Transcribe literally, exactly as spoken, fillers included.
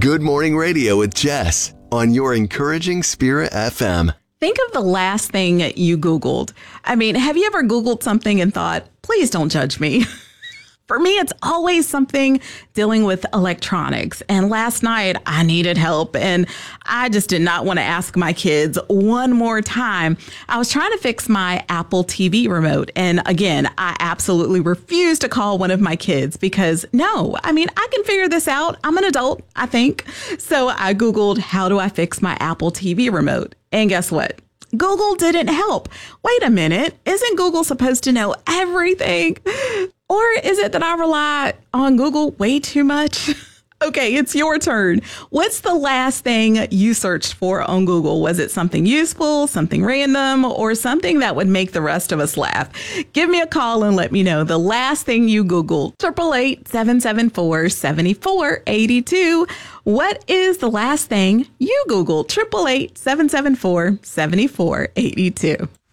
Good Morning Radio with Jess on your Encouraging Spirit F M. Think of the last thing you Googled. I mean, have you ever Googled something and thought, please don't judge me? For me, it's always something dealing with electronics. And last night I needed help and I just did not want to ask my kids one more time. I was trying to fix my Apple T V remote. And again, I absolutely refused to call one of my kids because no, I mean, I can figure this out. I'm an adult, I think. So I Googled, how do I fix my Apple T V remote? And guess what? Google didn't help. Wait a minute. Isn't Google supposed to know everything? Or is it that I rely on Google way too much? Okay, it's your turn. What's the last thing you searched for on Google? Was it something useful, something random, or something that would make the rest of us laugh? Give me a call and let me know the last thing you Googled. eight eight eight, seven seven four, seven four eight two. What is the last thing you Googled? eight eight eight, seven seven four, seven four eight two.